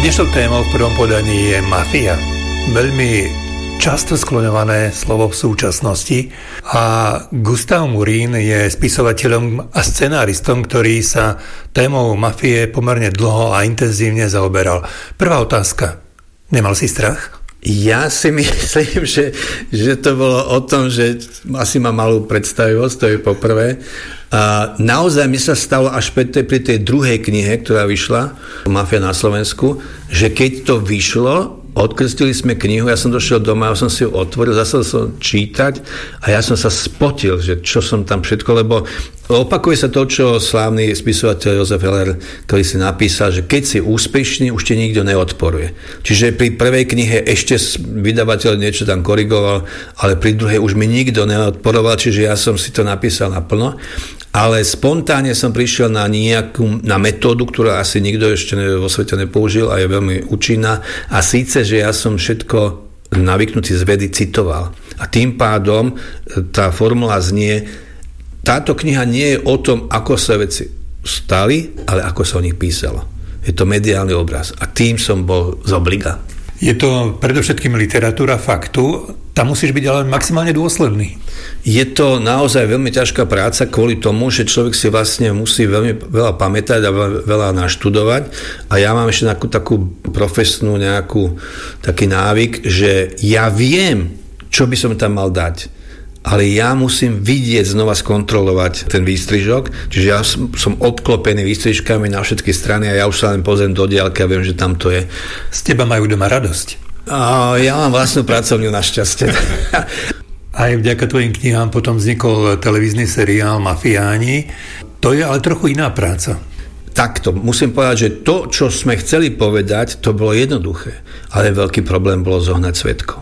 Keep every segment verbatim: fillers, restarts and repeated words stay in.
Dnešnou témou v prvom podaní je mafia. Veľmi často skloňované slovo v súčasnosti a Gustav Murín je spisovateľom a scenáristom, ktorý sa témou mafie pomerne dlho a intenzívne zaoberal. Prvá otázka. Nemal si strach? Ja si myslím, že, že to bolo o tom, že asi má malú predstavivosť, to je poprvé. A naozaj mi sa stalo až pri tej, pri tej druhej knihe, ktorá vyšla, Mafia na Slovensku, že keď to vyšlo, odkrstili sme knihu, ja som došiel doma, ja som si ju otvoril, zase som čítať a ja som sa spotil, že čo som tam všetko, lebo opakuje sa to, čo slávny spisovateľ Jozef Heller, ktorý si napísal, že keď si úspešný, už ti nikto neodporuje. Čiže pri prvej knihe ešte vydavateľ niečo tam korigoval, ale pri druhej už mi nikto neodporoval, čiže ja som si to napísal naplno. Ale spontánne som prišiel na nejakú na metódu, ktorú asi nikto ešte vo svete nepoužil a je veľmi účinná. A síce, že ja som všetko navyknutý z vedy citoval. A tým pádom tá formula znie: táto kniha nie je o tom, ako sa veci stali, ale ako sa o nich písalo. Je to mediálny obraz. A tým som bol z obliga. Je to predovšetkým literatúra faktu. Tam musíš byť ale maximálne dôsledný. Je to naozaj veľmi ťažká práca kvôli tomu, že človek si vlastne musí veľmi veľa pamätať a veľa naštudovať. A ja mám ešte takú, takú profesnú nejakú taký návyk, že ja viem, čo by som tam mal dať. Ale ja musím vidieť, znova skontrolovať ten výstrižok, čiže ja som, som obklopený výstrižkami na všetky strany a ja už sa len pozriem do diaľky a viem, že tam to je. Z teba majú doma radosť. A ja mám vlastnú pracovňu, našťastie. Aj vďaka tvojim knihám potom vznikol televízny seriál Mafiáni. To je ale trochu iná práca. Takto, musím povedať, že to, čo sme chceli povedať, to bolo jednoduché, ale veľký problém bolo zohnať svedkov.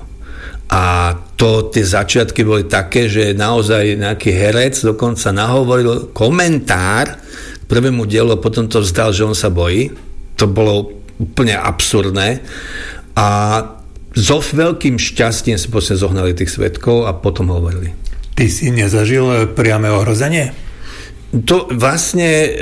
A to tie začiatky boli také, že naozaj nejaký herec dokonca nahovoril komentár k prvému dielu a potom to vzdal, že on sa bojí. To bolo úplne absurdné. A so veľkým šťastím si posledne zohnali tých svedkov a potom hovorili. Ty si nezažil priame ohrozenie? To vlastne e,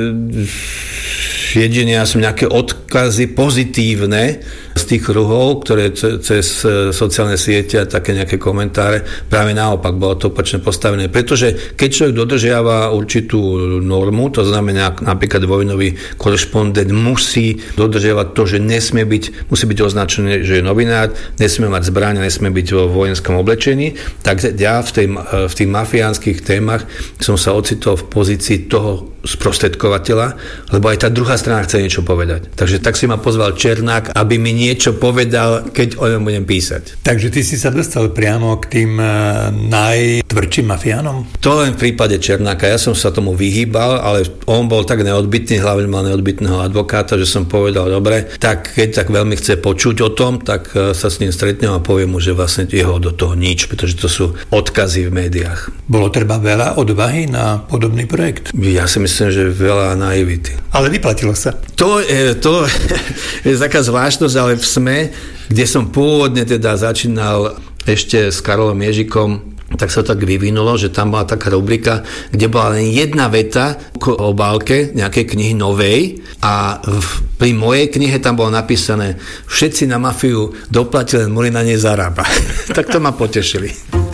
jedine ja som nejaké odkazy pozitívne z tých kruhov, ktoré cez sociálne siete a také nejaké komentáre, práve naopak bolo to opačne postavené. Pretože keď človek dodržiava určitú normu, to znamená napríklad vojnový korešpondent musí dodržiavať to, že nesmie byť, musí byť označený, že je novinár, nesmie mať zbraň, nesmie byť vo vojenskom oblečení, tak ja v, tej, v tých mafiánskych témach som sa ocitol v pozícii toho sprostredkovateľa, lebo aj tá druhá strana chce niečo povedať. Takže tak si ma pozval Černák, aby mi niečo povedal, keď o ňom budem písať. Takže ty si sa dostal priamo k tým najtvrdším mafiánom? To len v prípade Černáka. Ja som sa tomu vyhýbal, ale on bol tak neodbytný, hlavne mal neodbytného advokáta, že som povedal, dobre, tak keď tak veľmi chce počuť o tom, tak sa s ním stretnem a poviem mu, že vlastne jeho do toho nič, pretože to sú odkazy v médiách. Bolo treba veľa odvahy na podobný projekt? Ja si myslím, že veľa naivity. Ale vyplatilo sa. To je, to je taká zvláštnosť, ale v SME, kde som pôvodne teda začínal ešte s Karolom Ježikom, tak sa tak vyvinulo, že tam bola taká rubrika, kde bola len jedna veta k obálke nejakej knihy novej a v, pri mojej knihe tam bolo napísané: všetci na mafiu doplatili, len Murín na nej zarába. Tak to ma potešili.